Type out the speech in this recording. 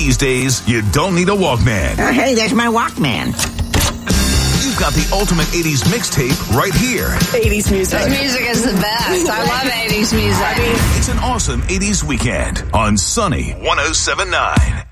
These days, you don't need a Walkman. Hey, there's my Walkman. You've got the ultimate 80s mixtape right here. 80s music. This music is the best. I love 80s music. It's an awesome 80s weekend on Sunny 107.9.